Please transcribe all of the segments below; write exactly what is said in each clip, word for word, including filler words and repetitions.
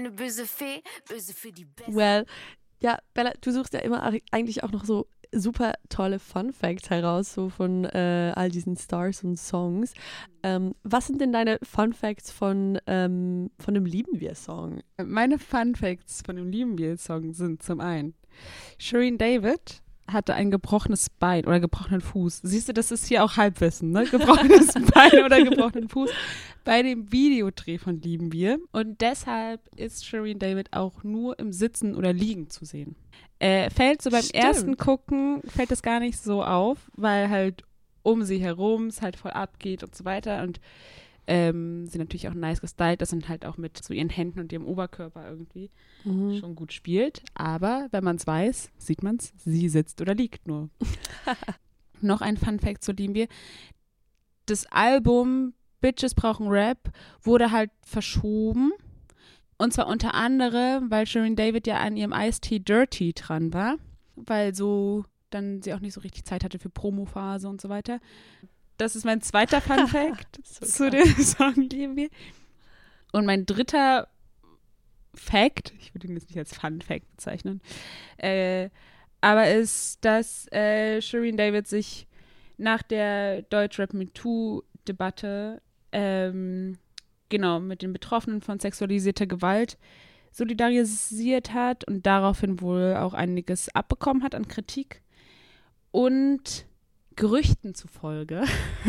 Eine böse Fee, böse für die Beste. Well, ja, Bella, du suchst ja immer eigentlich auch noch so super tolle Fun Facts heraus, so von äh, all diesen Stars und Songs. Ähm, was sind denn deine Fun Facts von, ähm, von dem Lieben wir Song? Meine Fun Facts von dem Lieben wir Song sind zum einen, Shirin David hatte ein gebrochenes Bein oder gebrochenen Fuß. Siehst du, das ist hier auch Halbwissen, ne? Gebrochenes Bein oder gebrochenen Fuß bei dem Videodreh von Lieben wir. Und deshalb ist Shirin David auch nur im Sitzen oder Liegen zu sehen. Äh, fällt so beim Stimmt. ersten Gucken, fällt das gar nicht so auf, weil halt um sie herum es halt voll abgeht und so weiter. Und ähm, sie natürlich auch nice gestylt ist und halt auch mit so ihren Händen und ihrem Oberkörper irgendwie Mhm. schon gut spielt. Aber wenn man es weiß, sieht man es, sie sitzt oder liegt nur. Noch ein Fun-Fact zu Lieben wir. Das Album Bitches brauchen Rap wurde halt verschoben. Und zwar unter anderem, weil Shirin David ja an ihrem Ice-T Dirty dran war. Weil so dann sie auch nicht so richtig Zeit hatte für Promophase und so weiter. Das ist mein zweiter Fun-Fact So zu krass. dem Song Lieben wir. Und mein dritter Fact, ich würde ihn jetzt nicht als Fun-Fact bezeichnen, äh, aber ist, dass äh, Shirin David sich nach der Deutschrap-MeToo-Debatte ähm, genau mit den Betroffenen von sexualisierter Gewalt solidarisiert hat und daraufhin wohl auch einiges abbekommen hat an Kritik. Und Gerüchten zufolge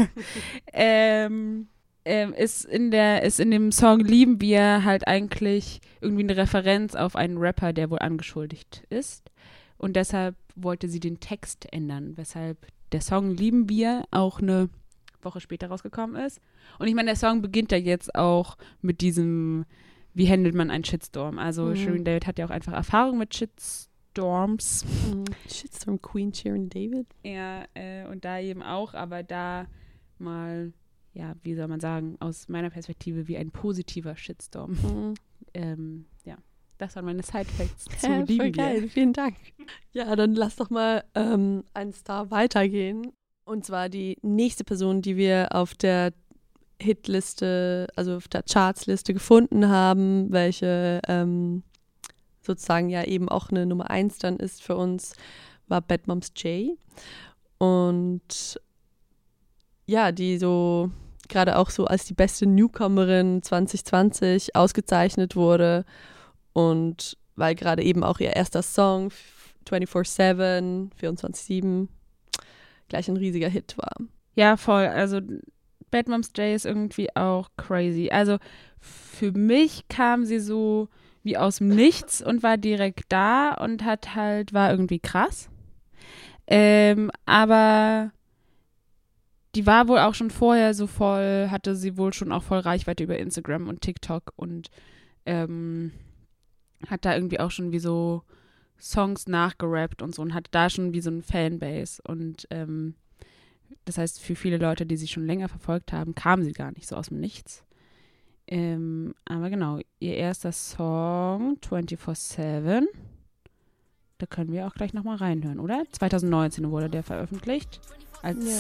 ähm, ähm, ist, in der, ist in dem Song Lieben wir halt eigentlich irgendwie eine Referenz auf einen Rapper, der wohl angeschuldigt ist. Und deshalb wollte sie den Text ändern, weshalb der Song Lieben wir auch eine Woche später rausgekommen ist. Und ich meine, der Song beginnt ja jetzt auch mit diesem, wie handelt man einen Shitstorm? Also Mhm. Shirin David hat ja auch einfach Erfahrung mit Shitstorms. Mhm. Shitstorm Queen Shirin David. Ja, äh, und da eben auch, aber da mal, ja, wie soll man sagen, aus meiner Perspektive wie ein positiver Shitstorm. Mhm. Ähm, ja, das waren meine Side-Facts zu Ja, voll Lieben wir. geil, vielen Dank. Ja, dann lass doch mal ähm, einen Star weitergehen. Und zwar die nächste Person, die wir auf der Hitliste, also auf der Chartsliste gefunden haben, welche ähm, sozusagen ja eben auch eine Nummer eins dann ist für uns, war Bad Moms J. Und ja, die so gerade auch so als die beste Newcomerin zwanzig zwanzig ausgezeichnet wurde. Und weil gerade eben auch ihr erster Song vierundzwanzig sieben, vierundzwanzig sieben gleich ein riesiger Hit war. Ja, voll. Also Bad Moms J ist irgendwie auch crazy. Also für mich kam sie so wie aus dem Nichts und war direkt da und hat halt, war irgendwie krass. Ähm, aber die war wohl auch schon vorher so voll, hatte sie wohl schon auch voll Reichweite über Instagram und TikTok und ähm, hat da irgendwie auch schon wie so Songs nachgerappt und so und hatte da schon wie so ein Fanbase und ähm, das heißt, für viele Leute, die sie schon länger verfolgt haben, kam sie gar nicht so aus dem Nichts. Ähm, aber genau, ihr erster Song, vierundzwanzig sieben, da können wir auch gleich nochmal reinhören, oder? zwanzig neunzehn wurde der veröffentlicht. Als Ja.